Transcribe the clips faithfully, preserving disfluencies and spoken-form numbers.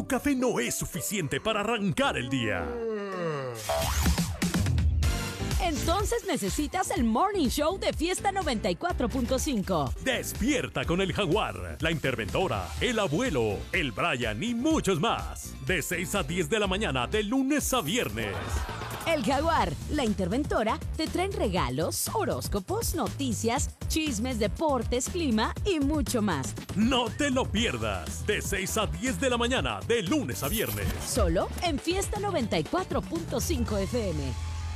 café no es suficiente para arrancar el día. Entonces necesitas el Morning Show de Fiesta noventa y cuatro punto cinco. Despierta con el Jaguar, la Interventora, el Abuelo, el Brian y muchos más. De seis a diez de la mañana, de lunes a viernes. El Jaguar, la Interventora, te traen regalos, horóscopos, noticias, chismes, deportes, clima y mucho más. No te lo pierdas. De seis a diez de la mañana, de lunes a viernes. Solo en Fiesta noventa y cuatro punto cinco F M.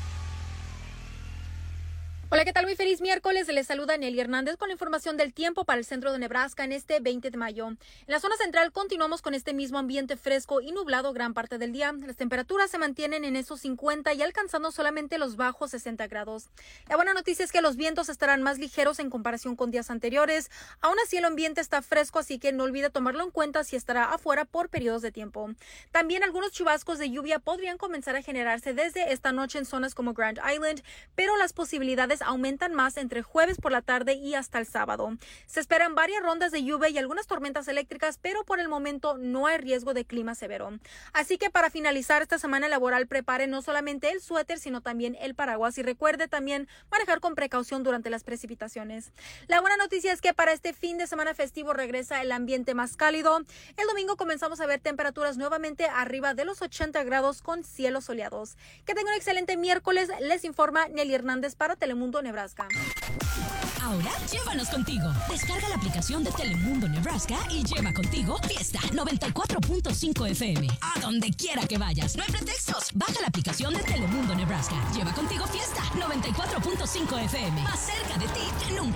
Hola, ¿qué tal? Muy feliz miércoles. Les saluda Nelly Hernández con la información del tiempo para el centro de Nebraska en este veinte de mayo. En la zona central continuamos con este mismo ambiente fresco y nublado gran parte del día. Las temperaturas se mantienen en esos cincuenta y alcanzando solamente los bajos sesenta grados. La buena noticia es que los vientos estarán más ligeros en comparación con días anteriores. Aún así el ambiente está fresco, así que no olvide tomarlo en cuenta si estará afuera por periodos de tiempo. También algunos chubascos de lluvia podrían comenzar a generarse desde esta noche en zonas como Grand Island, pero las posibilidades aumentan más entre jueves por la tarde y hasta el sábado. Se esperan varias rondas de lluvia y algunas tormentas eléctricas, pero por el momento no hay riesgo de clima severo. Así que para finalizar esta semana laboral, prepare no solamente el suéter, sino también el paraguas y recuerde también manejar con precaución durante las precipitaciones. La buena noticia es que para este fin de semana festivo regresa el ambiente más cálido. El domingo comenzamos a ver temperaturas nuevamente arriba de los ochenta grados con cielos soleados. Que tengan un excelente miércoles. Les informa Nelly Hernández para Telemundo Nebraska. Ahora llévanos contigo. Descarga la aplicación de Telemundo Nebraska y lleva contigo Fiesta noventa y cuatro punto cinco F M. A donde quiera que vayas. No hay pretextos. Baja la aplicación de Telemundo Nebraska. Lleva contigo Fiesta noventa y cuatro punto cinco F M. Más cerca de ti que nunca.